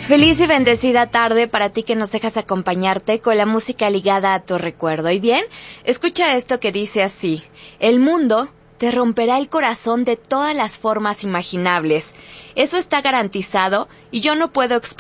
Feliz y bendecida tarde para ti que nos dejas acompañarte con la música ligada a tu recuerdo. Y bien, escucha esto que dice así: el mundo te romperá el corazón de todas las formas imaginables. Eso está garantizado y yo no puedo explicar